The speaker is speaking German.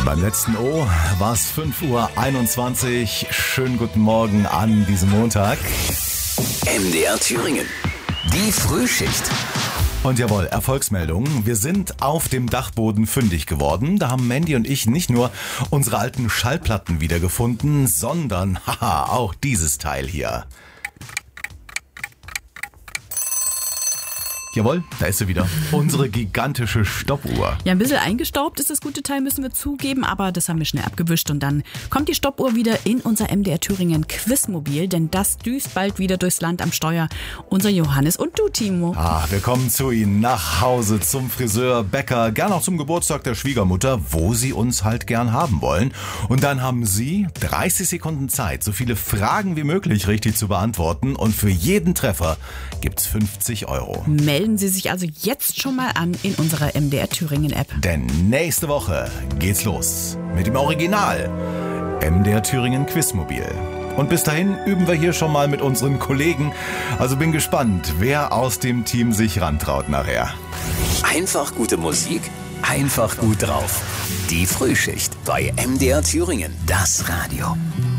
Beim letzten O war es 5:21 Uhr. Schönen guten Morgen an diesem Montag. MDR Thüringen. Die Frühschicht. Und jawohl, Erfolgsmeldung. Wir sind auf dem Dachboden fündig geworden. Da haben Mandy und ich nicht nur unsere alten Schallplatten wiedergefunden, sondern auch dieses Teil hier. Jawohl, da ist sie wieder. Unsere gigantische Stoppuhr. Ja, ein bisschen eingestaubt ist das gute Teil, müssen wir zugeben, aber das haben wir schnell abgewischt und dann kommt die Stoppuhr wieder in unser MDR Thüringen Quizmobil, denn das düst bald wieder durchs Land am Steuer. Unser Johannes und du, Timo. Wir kommen zu Ihnen nach Hause, zum Friseur, Bäcker, gern auch zum Geburtstag der Schwiegermutter, wo Sie uns halt gern haben wollen. Und dann haben Sie 30 Sekunden Zeit, so viele Fragen wie möglich richtig zu beantworten und für jeden Treffer gibt's 50 Euro. Melden Sie sich also jetzt schon mal an in unserer MDR Thüringen App. Denn nächste Woche geht's los mit dem Original MDR Thüringen Quizmobil. Und bis dahin üben wir hier schon mal mit unseren Kollegen. Also bin gespannt, wer aus dem Team sich rantraut nachher. Einfach gute Musik, einfach gut drauf. Die Frühschicht bei MDR Thüringen. Das Radio.